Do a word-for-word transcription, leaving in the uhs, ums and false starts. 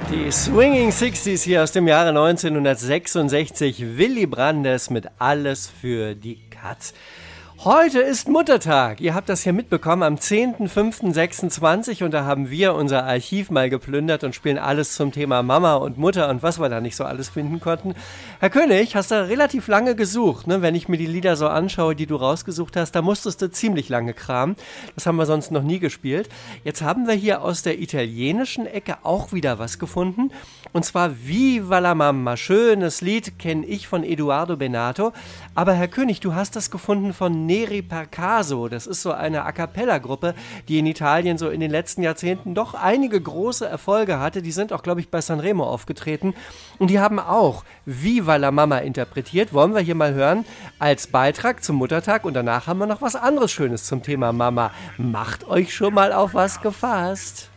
Die Swinging Sixties hier aus dem Jahre neunzehnhundertsechsundsechzig. Willy Brandes mit Alles für die Katz. Heute ist Muttertag. Ihr habt das hier mitbekommen am zehnten fünften sechsundzwanzig und da haben wir unser Archiv mal geplündert und spielen alles zum Thema Mama und Mutter und was wir da nicht so alles finden konnten. Herr König, hast du relativ lange gesucht, ne? Wenn ich mir die Lieder so anschaue, die du rausgesucht hast, da musstest du ziemlich lange kramen. Das haben wir sonst noch nie gespielt. Jetzt haben wir hier aus der italienischen Ecke auch wieder was gefunden und zwar Viva la Mamma. Schönes Lied, kenne ich von Edoardo Bennato. Aber Herr König, du hast das gefunden von Neri per Caso. Das ist so eine A-Cappella-Gruppe, die in Italien so in den letzten Jahrzehnten doch einige große Erfolge hatte. Die sind auch, glaube ich, bei Sanremo aufgetreten. Und die haben auch Viva la Mamma interpretiert. Wollen wir hier mal hören als Beitrag zum Muttertag. Und danach haben wir noch was anderes Schönes zum Thema Mama. Macht euch schon mal auf was gefasst.